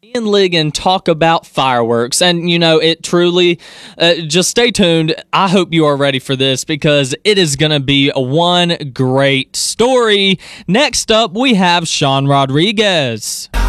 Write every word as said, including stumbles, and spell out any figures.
Me and Ligon talk about fireworks, and you know, it truly, uh, just stay tuned. I hope you are ready for this because it is going to be one great story. Next up, we have Sean Rodriguez.